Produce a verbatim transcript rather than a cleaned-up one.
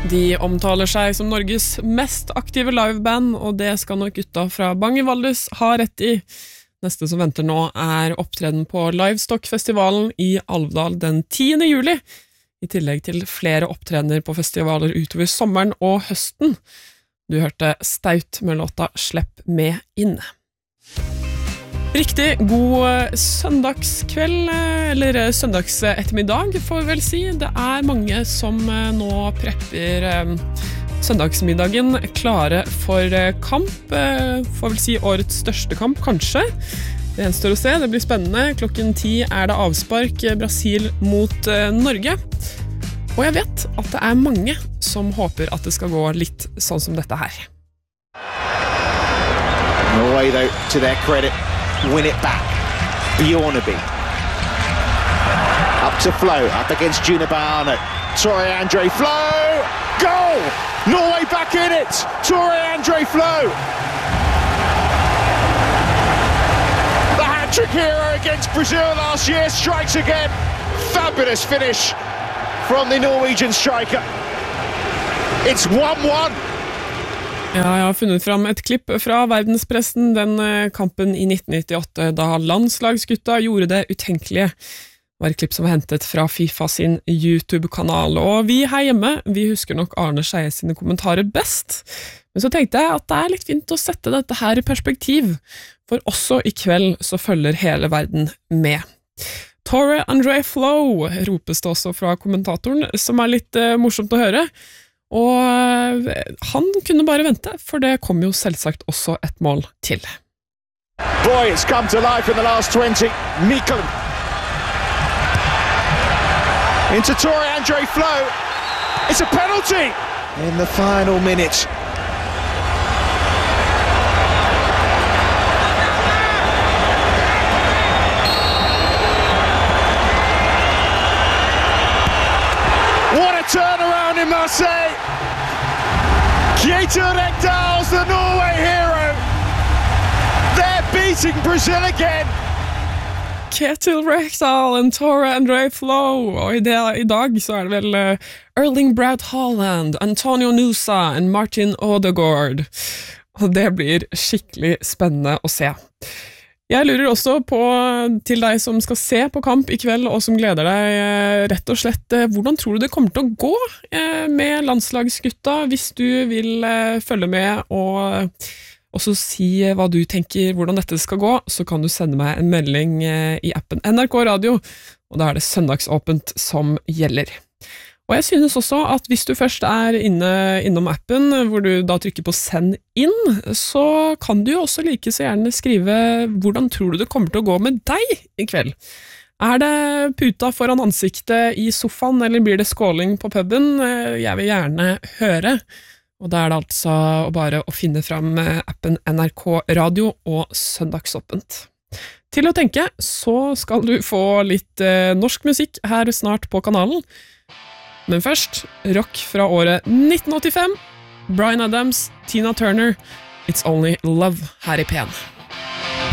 De omtaler seg som Norges mest aktive liveband, og det skal nok gutta fra Bang i Valdres ha rett i. Neste som venter nå er opptreden på Livestock-festivalen i Alvdal den tiende juli, i tillegg til flere opptredener på festivaler utover sommeren og høsten. Du hørte Staut med låta Slepp med inn. Riktig god søndagskveld, eller søndagsettermiddag, får vi vel si. Det er mange som nå prepper søndagsmiddagen klare for kamp. Får vel si årets største kamp, kanskje. Det gjenstår å se, det blir spennende. Klokken ti er det avspark Brasil mot Norge. Og jeg vet at det er mange som håper at det skal gå litt sånn som dette her. Norway, though, to their credit, win it back. Bjornaby. Up to Flo, up against Junibaana. Torre Andre Flo! Goal! Norway back in it! Torre Andre Flo! The hat-trick hero against Brazil last year strikes again. Fabulous finish from the Norwegian striker. It's one one. Ja, jeg har funnet fram et klipp fra verdenspressen, den kampen i nitten nittiåtte, da landslagsgutta gjorde det utenkelige. Det var et klipp som var hentet fra FIFA sin YouTube-kanal, og vi her hjemme, vi husker nok Arne Scheie sine kommentarer best. Men så tenkte jeg at det er litt fint å sette dette her i perspektiv, for også i kveld så følger hele verden med. Torre Andre Flo ropes det også fra kommentatoren, som er litt uh, morsomt å høre. Og han kunne bare vente, for det kom jo selvsagt også et mål til. Boy, it's come to life in the last twenty. Mikkel. Into Torre Andre Flo. It's a penalty in the final minute. What a turnaround in Marseille! Kjetil Rekdal's the Norway hero! They're beating Brazil again! Kjetil Rekdal and Torre Andre Flo, og i, det, i dag så er det vel uh, Erling Braut Haaland, Antonio Nusa og Martin Odegaard. Og det blir skikkelig spennende å se. Jeg lurer også på, til deg som skal se på kamp i kveld, og som gleder deg rett og slett, hvordan tror du det kommer til å gå med landslagsgutta, hvis du vil følge med og også si hva du tenker, hvordan dette skal gå, så kan du sende meg en melding i appen N R K Radio, og da er det søndagsåpent som gjelder. Og jeg synes også at hvis du først er inne, innom appen, hvor du da trykker på send inn, så kan du jo også like så gjerne skrive hvordan tror du det kommer til å gå med deg i kveld. Er det puta foran ansiktet i sofaen, eller blir det skåling på puben? Jeg vil gjerne høre. Og da er det altså bare å finne fram appen N R K Radio og søndagsåpent. Til å tenke, så skal du få litt eh, norsk musikk her snart på kanalen. Men først, rock fra året nitten åttifem, Bryan Adams, Tina Turner, It's Only Love her i P en.